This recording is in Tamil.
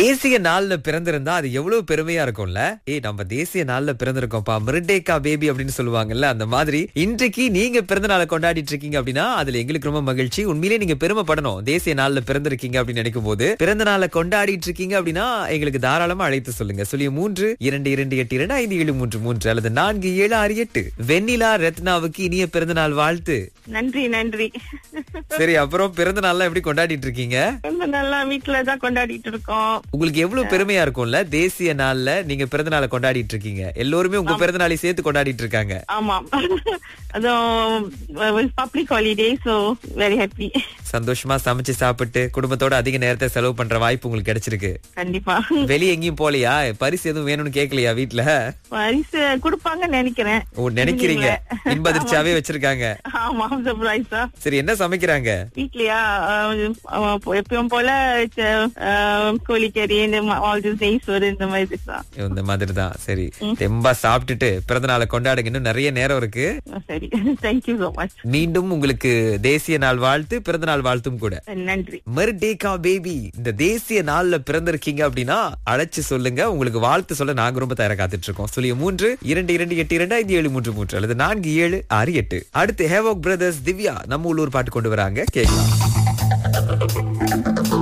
தேசிய நாள்ல பிறந்திருந்தா அது எவ்வளவு பெருமையா இருக்கும்ல. நம்ம தேசிய நாள்ல பிறந்திருக்கோம்ப்பா, மிர்டேக்கா பேபி அப்படின்னு சொல்லுவாங்கல்ல, அந்த மாதிரி இன்றைக்கு நீங்க பிறந்த நாளை கொண்டாடிட்டு இருக்கீங்க அப்படின்னா அதுல எங்களுக்கு ரொம்ப மகிழ்ச்சி. உண்மையிலேயே நீங்க பெருமைப்படணும். தேசிய நாள்ல பிறந்திருக்கீங்க அப்படின்னு நினைக்கும் போது, பிறந்த நாளை கொண்டாடிட்டு இருக்கீங்க அப்படின்னா எங்களுக்கு தாராளமா அழைத்து சொல்லுங்க. 03 அல்லது 4768. வெண்ணிலா ரத்னாவுக்கு இனிய பிறந்த நாள் வாழ்த்து. நன்றி நன்றி. சரி, அப்புறம் பிறந்த நாள்லாம் எப்படி கொண்டாடிட்டு இருக்கீங்க? பிறந்த நாள்லாம் வீட்டுலதான் கொண்டாடிட்டு இருக்கோம். உங்களுக்கு எவ்வளவு பெருமையா இருக்கும்ல, தேசிய நாள்ல நீங்க பிறந்த நாளை கொண்டாடிட்டு இருக்கீங்க. எல்லோருமே உங்க பிறந்த நாளை சேர்த்து கொண்டாடிட்டு இருக்காங்க. ஆமா, அதுவும் public holiday, so very happy. சந்தோஷமா சமைச்சு சாப்பிட்டு குடும்பத்தோட அதிக நேரத்தை செலவு பண்ற வாய்ப்பு உங்களுக்கு கிடைச்சிருக்கு. கண்டிப்பா. வெளிய எங்கேயும் போலையா? பரிசு எதுவும் வேணும்னு கேட்கலையா வீட்டுல? பரிசு கொடுப்பாங்கன்னு நினைக்கிறேன். ஓ, நினைக்கிறீங்க. இன்பதிர்ச்சியாவே வச்சிருக்காங்க. ஆமா, சர்ப்ரைஸா. சரி, என்ன சமைக்கிறாங்க வீட்லயா? எப்பவும் போல கோழிக்கறி, நெய்சோறு, இந்த மாதிரி தான். இந்த மாதிரி தான். சரி, தெம்பா சாப்பிட்டுட்டு பிறந்த நாளை கொண்டாடுங்க. இன்னும் நிறைய நேரம் இருக்கு. சரி, தேங்க்யூ சோ மச். மீண்டும் உங்களுக்கு தேசிய நாள் வாழ்த்து, பிறந்த நாள் வாழ்த்தும் கூட. நன்றி. மிர்டேக்கா பேபி, இந்த தேசிய நாள்ல பிறந்திருக்கீங்க அப்படின்னா அழைச்சு சொல்லுங்க. உங்களுக்கு வாழ்த்து சொல்ல நாங்க ரொம்ப தயாரா காத்துட்டு இருக்கோம். 03 அல்லது 4768. அடுத்து ஹேவோக் பிரதர்ஸ் திவ்யா நம்ம உள்ளூர் பாட்டு கொண்டு வராங்க, கேட்கலாம்.